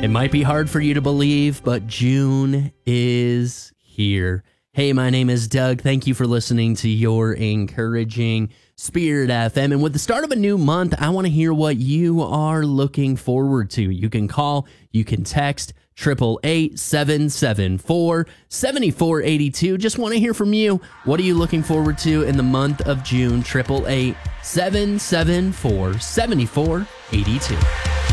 It might be hard for you to believe, but June is here. Hey, my name is Doug. Thank you for listening to your encouraging Spirit FM. And with the start of a new month, I want to hear what you are looking forward to. You can call, you can text 888-774-7482. Just want to hear from you. What are you looking forward to in the month of June? 888-774-7482.